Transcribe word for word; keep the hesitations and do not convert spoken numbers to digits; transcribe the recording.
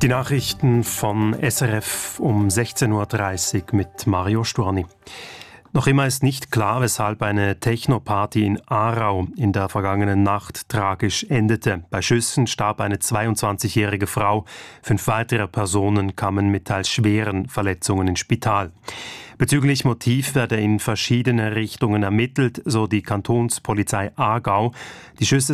Die Nachrichten von S R F um sechzehn Uhr dreißig mit Mario Storni. Noch immer ist nicht klar, weshalb eine Techno-Party in Aarau in der vergangenen Nacht tragisch endete. Bei Schüssen starb eine zweiundzwanzigjährige Frau. Fünf weitere Personen kamen mit teils schweren Verletzungen ins Spital. Bezüglich Motiv werde in verschiedene Richtungen ermittelt, so die Kantonspolizei Aargau. Die Schüsse